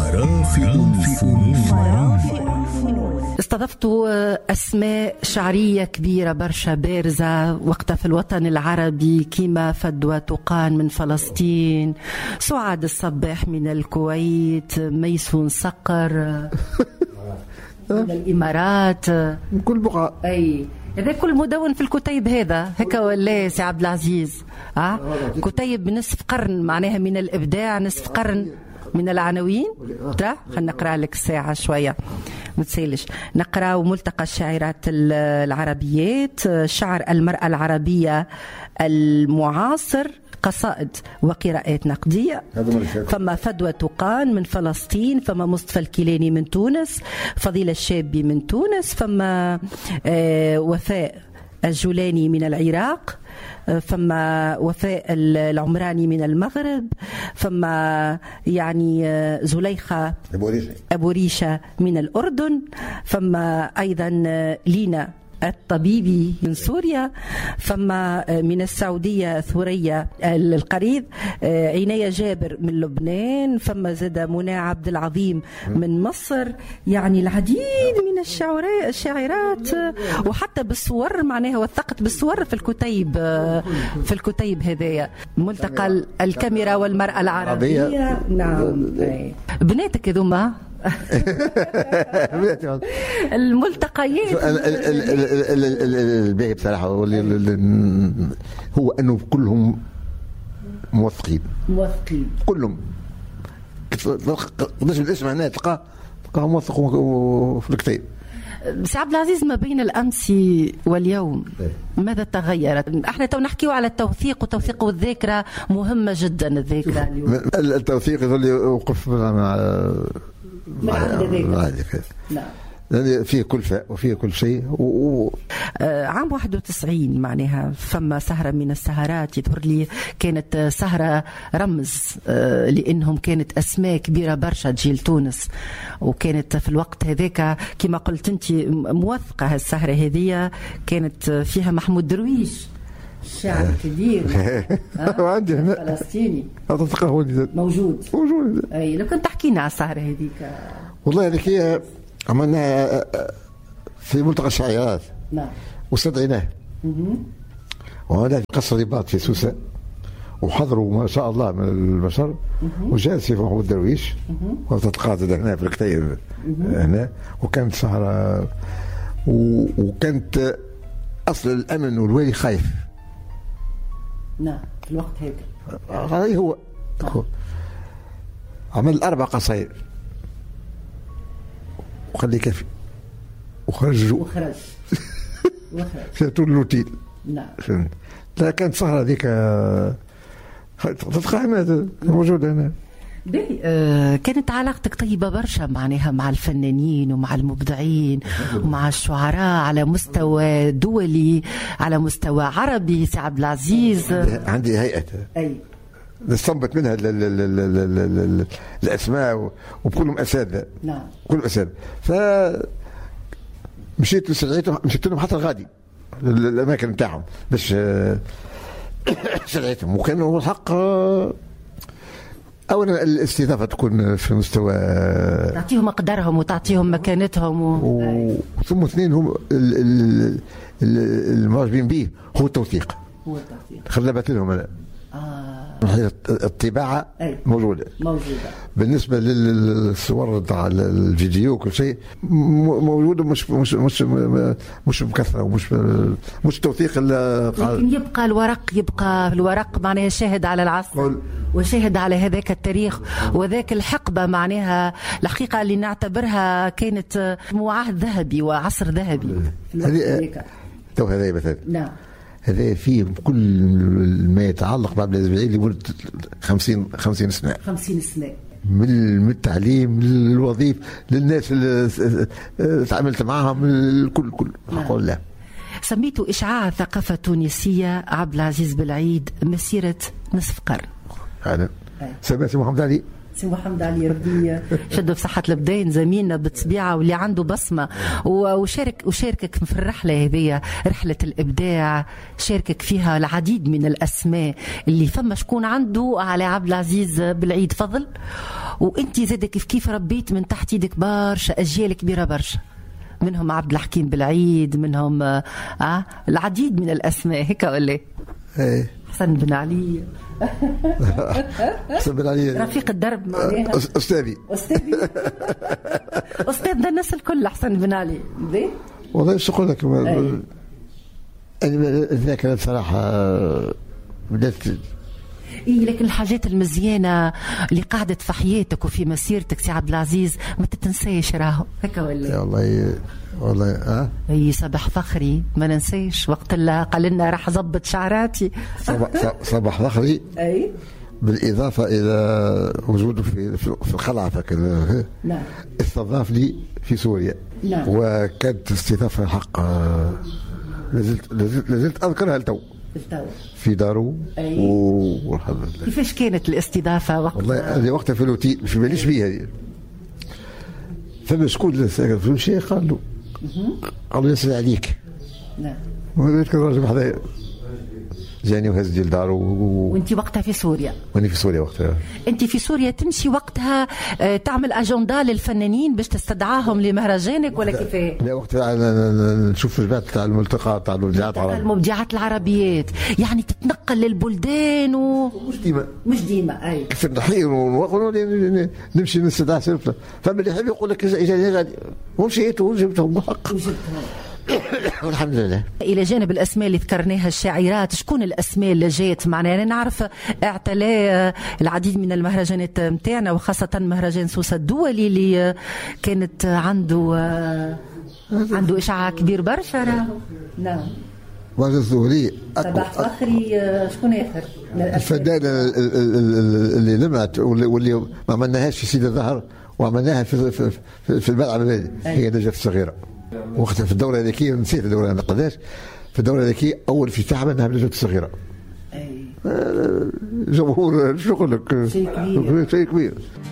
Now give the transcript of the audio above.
مرافق الفنون. استضفت أسماء شعرية كبيرة برشا بارزة وقتها في الوطن العربي كيما فدوى طوقان من فلسطين، سعاد الصباح من الكويت، ميسون صقر من الإمارات، من كل بقعة. أي هذا كل مدون في الكتيب هذا هكا ولا سي عبد العزيز؟ كتيب نصف قرن معناها من الإبداع، نصف قرن من العناوين. ترى خلينا نقرأ لك الساعة شوية ما تسيلش. نقرأ ملتقى الشاعرات العربيات، شعر المرأة العربية المعاصر، قصائد وقراءات نقدية. فما فدوى طوقان من فلسطين، فما مصطفى الكيلاني من تونس، فضيلة الشابي من تونس، فما وفاء الجولاني من العراق، فما وفاء العمراني من المغرب، فما يعني زليخة أبو ريشة من الأردن، فما أيضا لينا الطبيبي من سوريا، فما من السعودية ثوريا القريض، عناية جابر من لبنان، فما زاد منى عبد العظيم من مصر. يعني العديد من الشاعرات وحتى بالصور معناها وثقت بالصور في الكتيب هذايا. ملتقى الكاميرا والمرأة العربية. نعم. بناتك هذوما الملتقيات. الباهي بصراحة هو أنه كلهم موثقين كلهم. قداش الاسم هنا تلقاه موثق في الكتاب. سي عبد العزيز، ما بين الأمس واليوم ماذا تغيرت؟ احنا تو نحكيو على التوثيق، وتوثيق الذاكرة مهمة جدا. الذاكرة اليوم التوثيق يظل يوقف مع ذلك. نعم. لأن فيه كلفة وفيه كل شيء. عام 91 معناها فما سهرة من السهرات يظهر لي كانت سهرة رمز، لأنهم كانت أسماء كبيرة برشا جيل تونس، وكانت في الوقت هذاك كما قلت أنت موثقة. السهرة هذه كانت فيها محمود درويش شاعر كبير وعندي هنا فلسطيني موجود. أي لو كنت تحكينا على السهرة هذيك. والله هذيك هي عملناها في ملتقى الشاعرات. نعم. واستدعيناه وهذا في قصر رباط في سوسة، وحضروا ما شاء الله من البشر، وجاء سي محمود درويش وتتقاعد هنا في الكتيب هنا. وكانت سهرة وكانت أصل الأمن والوالي خايف. نعم. في الوقت هذا هو عمل 4 قصايد وخلي كافي وخرج فاتوا اللوتيل. نعم. لا كانت سهرة ذيك تتقاعد موجودة هنا. كانت علاقتك طيبة برشا معناها مع الفنانين ومع المبدعين ومع الشعراء على مستوى دولي، على مستوى عربي. سي عبد العزيز، عندي هيئة نستنبط منها الأسماء وكلهم أساتذة. نعم. كلهم أساتذة. مشيت لهم حتى الغادي الأماكن بتاعهم باش سرعتهم. وكان هو الحق أولا الاستضافة تكون في مستوى تعطيهم قدرهم وتعطيهم مكانتهم ثم اثنين هم المعجبين به هو التوثيق. خلبت لهم أنا الطباعة موجودة. بالنسبة للصور تاع الفيديو وكل شيء موجودة، مش بكثرة ومش توثيق. لكن يبقى الورق معناها شاهد على العصر وشاهد على هذاك التاريخ وذاك الحقبة. معناها الحقيقة اللي نعتبرها كانت عهد ذهبي وعصر ذهبي. هذا مثلا. نعم. هذا فيه كل ما يتعلق بعبد العزيز بن علي لمدة 50 سنة. 50 سنة من التعليم للوظيفة للناس اللي تعاملت معهم الكل. أقول لا. سميته إشعاع ثقافة تونسية عبد العزيز بالعيد مسيرة نصف قرن. هذا سمعت محمد علي. سي محمد علي ربي شدوا في صحة البداين زميلنا بالطبيعة واللي عنده بصمة وشاركك في الرحلة هذه، رحلة الإبداع. شاركك فيها العديد من الأسماء اللي فما شكون عنده على عبد العزيز بالعيد فضل وانت زاد كيف ربيت من تحت يدك برشا اجيال كبيره برشا، منهم عبد الحكيم بالعيد، منهم العديد من الاسماء هيك ولا ايه؟ حسن بن علي. حسن بن علي رفيق الدرب معناها استاذي استاذنا الناس الكل حسن بن علي. والله ايش نقول لك، ذاك بصراحه بدات لكن الحاجات المزيانه اللي قعدت في حياتك وفي مسيرتك سي عبد العزيز ما تتنساش راهو هكا ولا؟ والله اي صباح فخري ما ننساش وقت اللي قال لنا راح ظبط شعراتي. صباح فخري اي بالاضافه الى وجوده في القلعه، فاكر؟ نعم. استضافني في سوريا. نعم. وكانت استضافه حق لازلت اذكرها لتو في دارو. والحمد لله. كيفاش كانت الاستضافه وقت؟ والله هذه وقتها في الاوتيل مش باليش بيها هذه. فما شكون ساكن في المشي قال له يسأل عليك. نعم. وهذاك الراجل بحذايا جاني وهز ديال دارو وانت وقتها في سوريا؟ واني في سوريا وقتها. انت في سوريا تمشي وقتها تعمل اجندا للفنانين باش تستدعاهم لمهرجانك ولا كيفاه؟ لا وقتها نشوف جماعه تاع الملتقى تاع المبدعات العربية، المبدعات العربيات، يعني تتنقل للبلدان مش ديما اي كيف نحير نمشي نستدعى سلفنا. فما اللي يحب يقول لك اجاني غادي ومشيت وجبتهم بحق والحمد لله. الى جانب الاسماء اللي ذكرناها الشاعرات، شكون الاسماء اللي جات معنا؟ يعني نعرف اعتلى العديد من المهرجانات نتاعنا وخاصه مهرجان سوسه الدولي اللي كانت عنده اشعاع كبير برشا راهو. نعم. مهرجان الدولي صباح فخري. شكون اخر الفنانه اللي لمعت واللي ما عملناهاش في سيد الظهر وعملناها في الملعب هذه، هي نجاة الصغيره. وقتها في الدوره هذيك نسيت الدوره ما قداش، في الدوره هذيك اول افتتاح عملناها بنجاة الصغيره. اي جمهور شو نقول لك، شيء كبير.